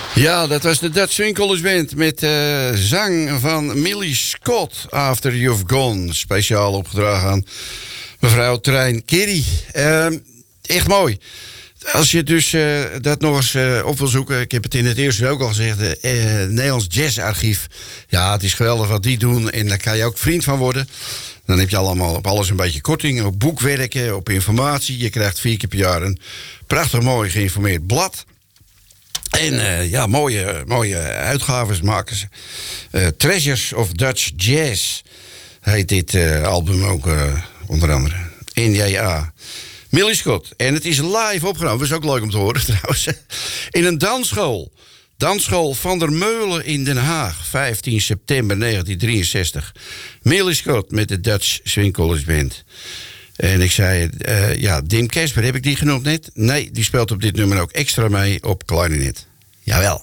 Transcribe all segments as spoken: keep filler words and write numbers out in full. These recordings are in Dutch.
Ja, dat was de Dutch Swing College Band met uh, zang van Millie Scott, After You've Gone. Speciaal opgedragen aan mevrouw Trein Kerry. Uh, echt mooi. Als je dus uh, dat nog eens uh, op wil zoeken, ik heb het in het eerste ook al gezegd, het uh, Nederlands Jazzarchief. Ja, het is geweldig wat die doen en daar kan je ook vriend van worden. Dan heb je allemaal op alles een beetje korting, op boekwerken, op informatie. Je krijgt vier keer per jaar een prachtig mooi geïnformeerd blad. En uh, ja, mooie, mooie uitgaves maken ze. Uh, Treasures of Dutch Jazz heet dit uh, album ook uh, onder andere. N J A. Millie Scott. En het is live opgenomen. Dat is ook leuk om te horen trouwens. In een dansschool. Dansschool Van der Meulen in Den Haag. vijftien september negentien drieënzestig. Millie Scott met de Dutch Swing College Band. En ik zei, uh, ja, Dim Kesper, heb ik die genoemd net? Nee, die speelt op dit nummer ook extra mee op klarinet. Jawel.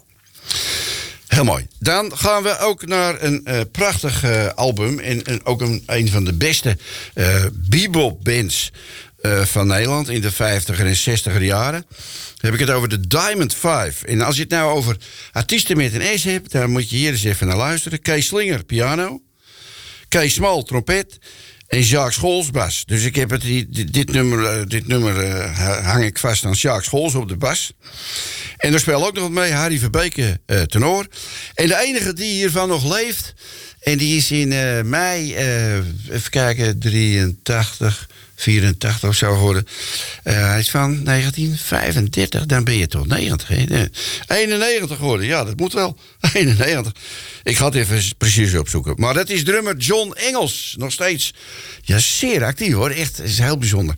Heel mooi. Dan gaan we ook naar een uh, prachtig uh, album. En, en ook een, een van de beste uh, bebop bands uh, van Nederland in de vijftiger en zestiger jaren. Dan heb ik het over de Diamond Five. En als je het nou over artiesten met een S hebt, dan moet je hier eens even naar luisteren. Kees Slinger, piano. Kees Smal, trompet. En Jacques Scholz, bas. Dus ik heb het, dit, dit nummer, dit nummer uh, hang ik vast aan Jacques Scholz op de bas. En er speelt ook nog wat mee Harry Verbeke, uh, tenor. En de enige die hiervan nog leeft, en die is in uh, mei, uh, even kijken, drieëntachtig, vierentachtig of zo geworden. Uh, hij is van negentien vijfendertig, dan ben je toch negentig, hè? Nee, eenennegentig geworden, ja, dat moet wel. eenennegentig. Ik ga het even precies opzoeken. Maar dat is drummer John Engels, nog steeds. Ja, zeer actief hoor, echt, is heel bijzonder.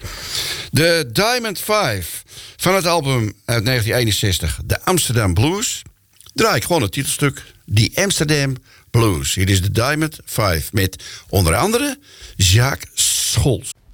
De Diamond Five van het album uit negentien eenenzestig, de Amsterdam Blues. Draai ik gewoon het titelstuk, The Amsterdam Blues. Hier is de Diamond Five met onder andere Jacques Scholz.